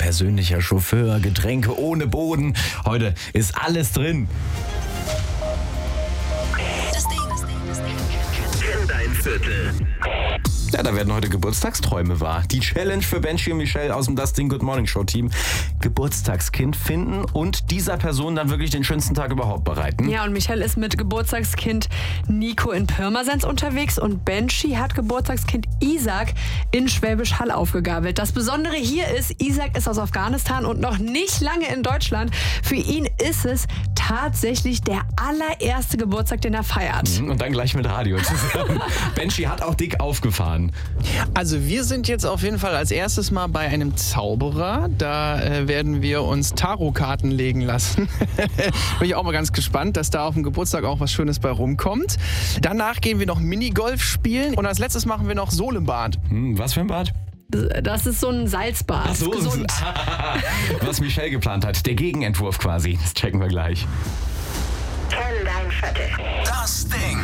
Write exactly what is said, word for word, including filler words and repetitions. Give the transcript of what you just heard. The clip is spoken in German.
persönlicher Chauffeur, Getränke ohne Boden. Heute ist alles drin. Das Ding, das Ding, das Ding. Kenn dein Viertel. Ja, da werden heute Geburtstagsträume wahr. Die Challenge für Benji und Michelle aus dem Das Ding Good Morning Show Team. Geburtstagskind finden und dieser Person dann wirklich den schönsten Tag überhaupt bereiten. Ja, und Michelle ist mit Geburtstagskind Nico in Pirmasens unterwegs und Benji hat Geburtstagskind Isaac in Schwäbisch Hall aufgegabelt. Das Besondere hier ist, Isaac ist aus Afghanistan und noch nicht lange in Deutschland. Für ihn ist es tatsächlich der allererste Geburtstag, den er feiert. Und dann gleich mit Radio zusammen. Benji hat auch dick aufgefahren. Also wir sind jetzt auf jeden Fall als erstes mal bei einem Zauberer. Da äh, werden wir uns Tarotkarten legen lassen. Bin ich auch mal ganz gespannt, dass da auf dem Geburtstag auch was Schönes bei rumkommt. Danach gehen wir noch Minigolf spielen und als letztes machen wir noch Solebad. Hm, was für ein Bad? Das ist so ein Salzbad. Ach so, gesund. Was Michelle geplant hat. Der Gegenentwurf quasi. Das checken wir gleich. Kenn dein Viertel. Das Ding.